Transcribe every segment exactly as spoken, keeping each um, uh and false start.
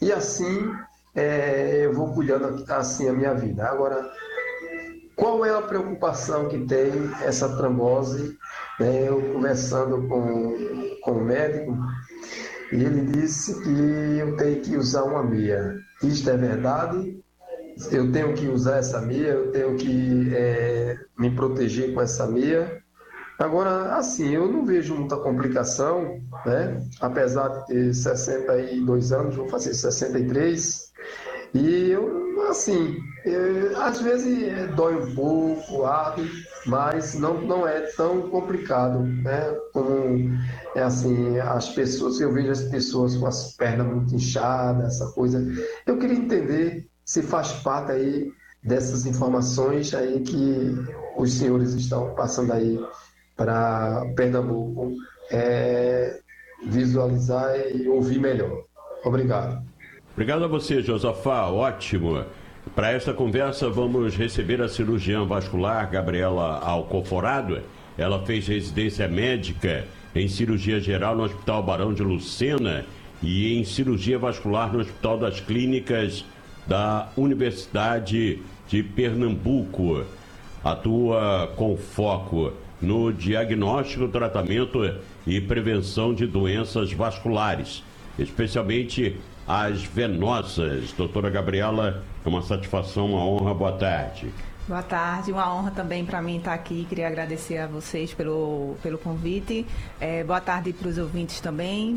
e assim é, eu vou cuidando assim a minha vida. Agora, qual é a preocupação que tem essa trombose? Né? Eu conversando com, com o médico, e ele disse que eu tenho que usar uma meia. Isto é verdade? Eu tenho que usar essa meia, eu tenho que é, me proteger com essa meia. Agora, assim, eu não vejo muita complicação, né? Apesar de ter sessenta e dois anos, vou fazer sessenta e três, e eu, assim, eu, às vezes é, dói um pouco, arde, mas não, não é tão complicado, né? Como é assim, as pessoas, eu vejo as pessoas com as pernas muito inchadas, essa coisa. Eu queria entender se faz parte aí dessas informações aí que os senhores estão passando aí para Pernambuco é, visualizar e ouvir melhor. Obrigado. Obrigado a você, Josafá. Ótimo. Para esta conversa, vamos receber a cirurgiã vascular Gabriela Alcoforado. Ela fez residência médica em cirurgia geral no Hospital Barão de Lucena e em cirurgia vascular no Hospital das Clínicas da Universidade de Pernambuco. Atua com foco no diagnóstico, tratamento e prevenção de doenças vasculares, especialmente as venosas. Doutora Gabriela, é uma satisfação, uma honra. Boa tarde. Boa tarde, uma honra também para mim estar aqui. Queria agradecer a vocês pelo, pelo convite. É, boa tarde para os ouvintes também.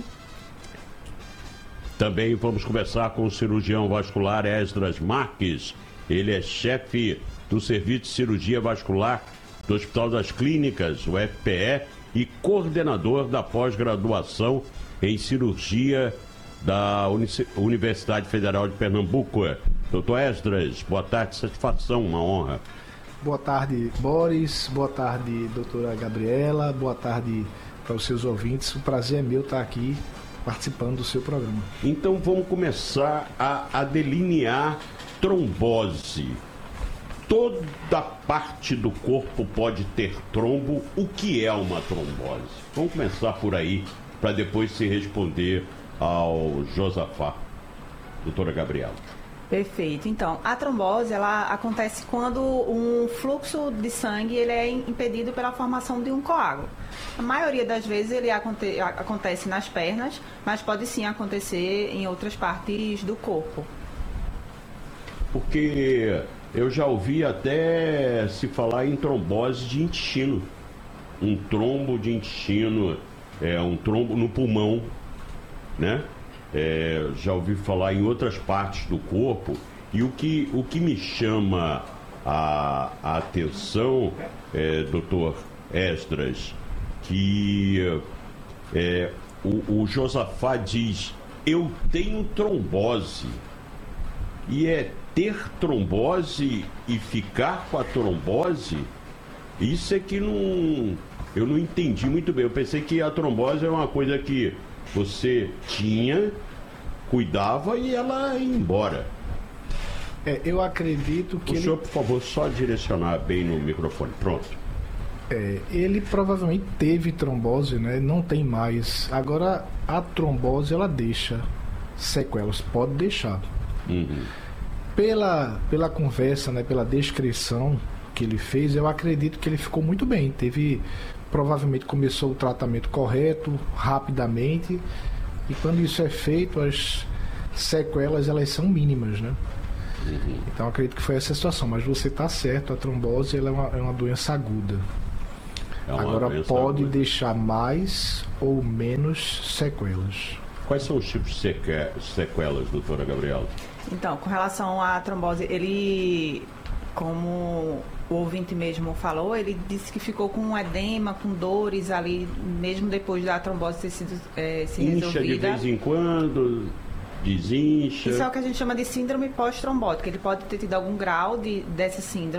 Também vamos conversar com o cirurgião vascular Esdras Marques. Ele é chefe do Serviço de Cirurgia Vascular do Hospital das Clínicas, o F P E, e coordenador da pós-graduação em cirurgia da Universidade Federal de Pernambuco. Doutor Esdras, boa tarde, satisfação, uma honra. Boa tarde, Boris, boa tarde, doutora Gabriela, boa tarde para os seus ouvintes. O prazer é meu estar aqui participando do seu programa. Então vamos começar a, a delinear trombose. Toda parte do corpo pode ter trombo. O que é uma trombose? Vamos começar por aí, para depois se responder ao Josafá. Doutora Gabriela. Perfeito. Então, a trombose, ela acontece quando um fluxo de sangue ele é impedido pela formação de um coágulo. A maioria das vezes ele aconte- acontece nas pernas, mas pode sim acontecer em outras partes do corpo. Porque eu já ouvi até se falar em trombose de intestino. Um trombo de intestino, é um trombo no pulmão, né? É, já ouvi falar em outras partes do corpo. E o que, o que me chama a, a atenção, é, doutor Esdras, que é, o, o Josafá diz: eu tenho trombose. E é ter trombose e ficar com a trombose, isso é que não, eu não entendi muito bem. Eu pensei que a trombose é uma coisa que você tinha, cuidava e ela ia embora. É, eu acredito que O ele, senhor, por favor, só direcionar bem no microfone. Pronto. é, ele provavelmente teve trombose, né? Não tem mais. Agora, a trombose, ela deixa sequelas, pode deixar. Uhum. Pela, pela conversa, né, pela descrição que ele fez, eu acredito que ele ficou muito bem. Teve, provavelmente começou o tratamento correto, rapidamente, e quando isso é feito, as sequelas elas são mínimas, né? Uhum. Então acredito que foi essa situação, mas você está certo, a trombose ela é, uma, é uma doença aguda. É uma Agora doença pode aguda. deixar mais ou menos sequelas. Quais são os tipos de seque- sequelas, doutora Gabriela? Então, com relação à trombose, ele, como o ouvinte mesmo falou, ele disse que ficou com um edema, com dores ali, mesmo depois da trombose ter sido é, se Incha de resolvida. vez em quando, desincha. Isso é o que a gente chama de síndrome pós-trombótica. Ele pode ter tido algum grau de, dessa síndrome.